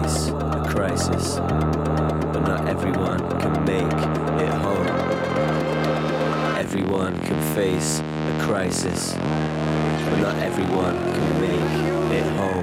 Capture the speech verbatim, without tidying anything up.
face a crisis, but not everyone can make it home. Everyone can face a crisis, but not everyone can make it home.